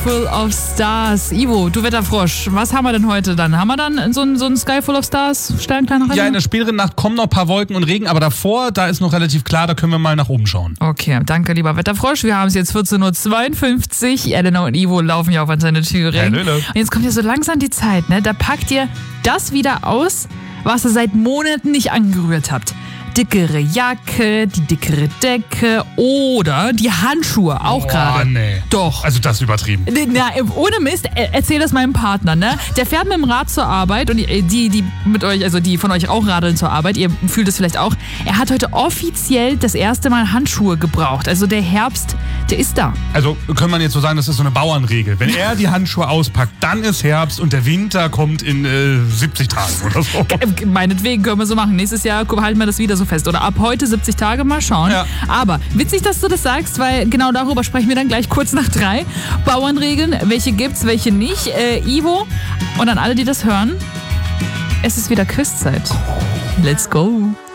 Full of Stars. Ivo, du Wetterfrosch, was haben wir denn heute dann? Haben wir dann so ein Sky Full of Stars? Sternkleiner Ja, in der späteren Nacht kommen noch ein paar Wolken und Regen, aber davor, da ist noch relativ klar, da können wir mal nach oben schauen. Okay, danke, lieber Wetterfrosch. Wir haben es jetzt 14.52 Uhr. Elena und Ivo laufen ja auf an seine Türe. Hallöle. Und jetzt kommt ja so langsam die Zeit, ne? Da packt ihr das wieder aus, was ihr seit Monaten nicht angerührt habt. Dickere Jacke, die dickere Decke oder die Handschuhe auch gerade. Nee. Doch. Also das ist übertrieben. Na, ohne Mist, erzähl das meinem Partner, ne? Der fährt mit dem Rad zur Arbeit und die mit euch, also die von euch auch radeln zur Arbeit, ihr fühlt es vielleicht auch. Er hat heute offiziell das erste Mal Handschuhe gebraucht. Also der Herbst, der ist da. Also kann man jetzt so sagen, das ist so eine Bauernregel. Wenn er die Handschuhe auspackt, dann ist Herbst und der Winter kommt in 70 Tagen oder so. Meinetwegen können wir so machen. Nächstes Jahr halten wir das wieder so fest. Oder ab heute 70 Tage, mal schauen. Ja. Aber witzig, dass du das sagst, weil genau darüber sprechen wir dann gleich kurz nach 3. Bauernregeln, welche gibt's, welche nicht. Ivo und an alle, die das hören, es ist wieder Quizzeit. Let's go.